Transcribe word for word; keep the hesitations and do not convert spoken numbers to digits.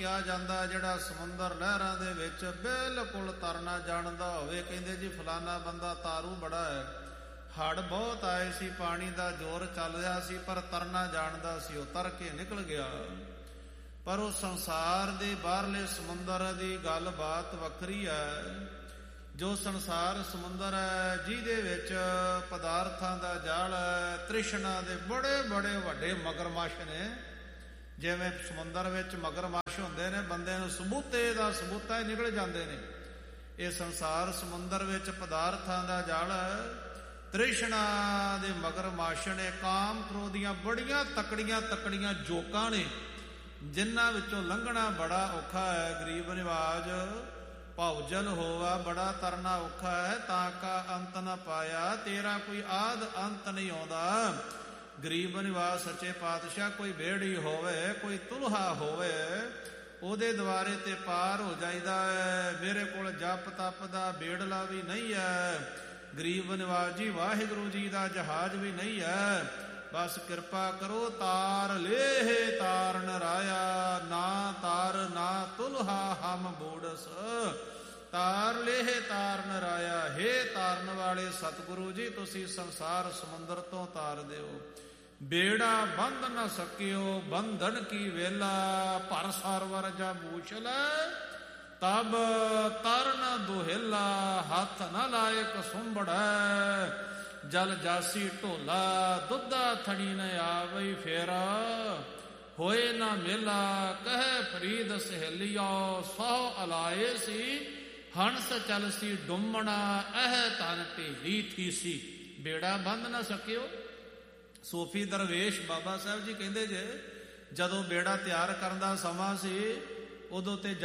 ਕਿਹਾ ਜਾਂਦਾ ਜਿਹੜਾ ਸਮੁੰਦਰ ਲਹਿਰਾਂ ਦੇ ਵਿੱਚ ਬਿਲਕੁਲ ਤਰਨਾ ਜਾਣਦਾ ਹੋਵੇ। ਕਹਿੰਦੇ ਜੀ ਫਲਾਨਾ ਬੰਦਾ ਤਾਰੂ ਬੜਾ ਹੈ, ਹੜ੍ਹ ਬਹੁਤ ਆਏ ਸੀ, ਪਾਣੀ ਦਾ ਜ਼ੋਰ ਚੱਲ ਰਿਹਾ ਸੀ, ਪਰ ਤਰਨਾ ਜਾਣਦਾ ਸੀ, ਉਹ ਤਰ ਕੇ ਨਿਕਲ ਗਿਆ। ਪਰ ਉਹ ਸੰਸਾਰ ਦੇ ਬਾਹਰਲੇ ਸਮੁੰਦਰ ਦੀ ਗੱਲਬਾਤ ਵੱਖਰੀ ਹੈ। ਜੋ ਸੰਸਾਰ ਸਮੁੰਦਰ ਹੈ ਜਿਹਦੇ ਵਿੱਚ ਪਦਾਰਥਾਂ ਦਾ ਜਾਲ ਹੈ, ਤ੍ਰਿਸ਼ਨਾ ਦੇ ਬੜੇ ਬੜੇ ਵੱਡੇ ਮਗਰਮੱਛ ਨੇ। ਜਿਵੇਂ ਸਮੁੰਦਰ ਵਿੱਚ ਮਗਰਮੱਛ ਹੁੰਦੇ ਨੇ, ਬੰਦੇ ਨੂੰ ਸਬੂਤੇ ਦਾ ਸਬੂਤਾ ਹੀ ਨਿਕਲ ਜਾਂਦੇ ਨੇ। ਇਹ ਸੰਸਾਰ ਸਮੁੰਦਰ ਵਿੱਚ ਪਦਾਰਥਾਂ ਦਾ ਜਾਲ ਹੈ। ਤ੍ਰਿਸ਼ਨਾ ਦੇ ਮਗਰਮੱਛ ਨੇ, ਕਾਮ ਕ੍ਰੋਧ ਦੀਆਂ ਬੜੀਆਂ ਤਕੜੀਆਂ ਤਕੜੀਆਂ ਜੋਕਾਂ ਨੇ, ਜਿਨ੍ਹਾਂ ਵਿੱਚੋਂ ਲੰਘਣਾ ਬੜਾ ਔਖਾ ਹੈ। ਗਰੀਬ ਨਿਵਾਜ ਭਵਜਲ ਹੋਵਾ, ਬੜਾ ਤਰਨਾ ਔਖਾ ਹੈ। ਤਾਂ ਕਾ ਅੰਤ ਨਾ ਪਾਇਆ, ਤੇਰਾ ਕੋਈ ਆਦ ਅੰਤ ਨਹੀਂ ਆਉਂਦਾ। ਗਰੀਬ ਨਿਵਾਜ ਸੱਚੇ ਪਾਤਸ਼ਾਹ ਕੋਈ ਬੇੜੀ ਹੋਵੇ, ਕੋਈ ਤੁਲਹਾ ਹੋਵੇ, ਉਹਦੇ ਦੁਆਰੇ ਤੇ ਪਾਰ ਹੋ ਜਾਈਦਾ ਹੈ। ਮੇਰੇ ਕੋਲ ਜਪ ਤਪ ਦਾ ਬੇੜਲਾ ਵੀ ਨਹੀਂ ਹੈ। ਗਰੀਬ ਨਿਵਾਜ ਜੀ ਵਾਹਿਗੁਰੂ ਜੀ ਦਾ ਜਹਾਜ਼ ਵੀ ਨਹੀਂ ਹੈ। ਬਸ ਕਿਰਪਾ ਕਰੋ, ਤਾਰ ਲੇਹ ਤਾਰਨ ਰਾਇਆ, ਨਾ ਤਾਰ ਨਾ ਤੁਲਹਾ ਹਮ ਬੂੜਸ। ਤਾਰ ਲੇਹ ਤਾਰਨ ਰਾਇਆ, ਹੇ ਤਾਰਨ ਵਾਲੇ ਸਤਿਗੁਰੂ ਜੀ, ਤੁਸੀਂ ਸੰਸਾਰ ਸਮੁੰਦਰ ਤੋਂ ਤਾਰ ਦਿਓ। ਬੇੜਾ ਬੰਧ ਨਾ ਸਕਿਓ, ਬੰਧਨ ਕੀ ਵੇਲਾ, ਭਰ ਸਰਵਰ ਜਾ ਮੂਛਲ, ਤਬ ਤਰਨ ਦੁਹਿਲਾ, ਹੱਥ ਨਾ ਲਾਇਕ ਸੁੰਬੜੈ। ਜਲ ਜਾਸੀ ਢੋਲਾ, ਦੁੱਧਾ ਥਣੀ ਨ ਆਵਈ ਫੇਰਾ, ਹੋਏ ਨਾ ਮੇਲਾ, ਕਹੇ ਫਰੀਦ ਸਹੇਲੀਆ, ਸਹੁ ਅਲਾਏ ਸੀ, ਹੰਸ ਚਲ ਸੀ ਡੁੰਮਣਾ, ਇਹ ਤਨ ਢੇਰੀ ਥੀ ਸੀ। ਬੇੜਾ ਬੰਧ ਨਾ ਸਕਿਓ। ਸੂਫੀ ਦਰਵੇਸ਼ ਬਾਬਾ ਸਾਹਿਬ ਜੀ ਕਹਿੰਦੇ ਜੇ ਜਦੋਂ ਬੇੜਾ ਤਿਆਰ ਕਰਨ ਦਾ ਸਮਾਂ ਸੀ, ਉਦੋਂ ਤੇ